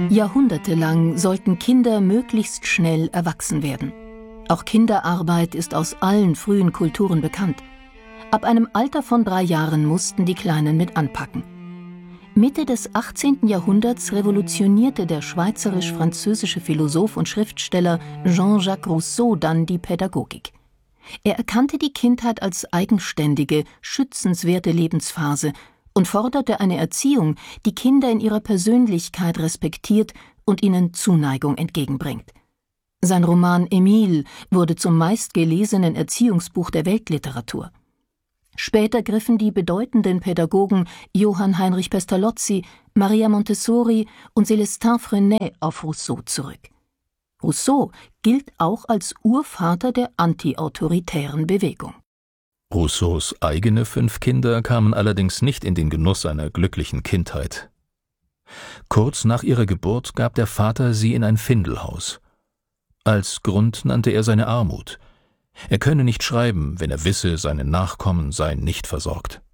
Jahrhundertelang sollten Kinder möglichst schnell erwachsen werden. Auch Kinderarbeit ist aus allen frühen Kulturen bekannt. Ab einem Alter von 3 Jahren mussten die Kleinen mit anpacken. Mitte des 18. Jahrhunderts revolutionierte der schweizerisch-französische Philosoph und Schriftsteller Jean-Jacques Rousseau dann die Pädagogik. Er erkannte die Kindheit als eigenständige, schützenswerte Lebensphase und forderte eine Erziehung, die Kinder in ihrer Persönlichkeit respektiert und ihnen Zuneigung entgegenbringt. Sein Roman Emile wurde zum meistgelesenen Erziehungsbuch der Weltliteratur. Später griffen die bedeutenden Pädagogen Johann Heinrich Pestalozzi, Maria Montessori und Célestin Freinet auf Rousseau zurück. Rousseau gilt auch als Urvater der antiautoritären Bewegung. Rousseaus eigene 5 Kinder kamen allerdings nicht in den Genuss einer glücklichen Kindheit. Kurz nach ihrer Geburt gab der Vater sie in ein Findelhaus. Als Grund nannte er seine Armut. Er könne nicht schreiben, wenn er wisse, seine Nachkommen seien nicht versorgt.